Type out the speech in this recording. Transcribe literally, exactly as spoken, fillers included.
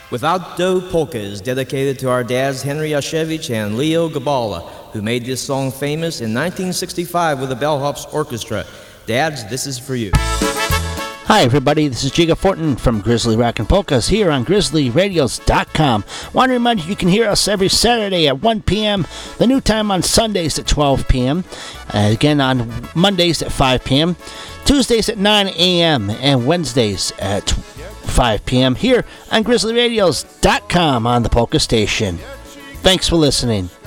Without Dough Polka is dedicated to our dads Henry Yashevich and Leo Gabala, who made this song famous in nineteen sixty-five with the Bellhops Orchestra. Dads, this is for you. Hi everybody, this is Jiga Fortin from Grizzly Rockin' Polkas here on grizzly radios dot com. Want to remind you you can hear us every Saturday at one p.m., the new time on Sundays at twelve p.m., uh, again on Mondays at five p.m., Tuesdays at nine a.m., and Wednesdays at five p.m. here on grizzly radios dot com on the Polka Station. Thanks for listening.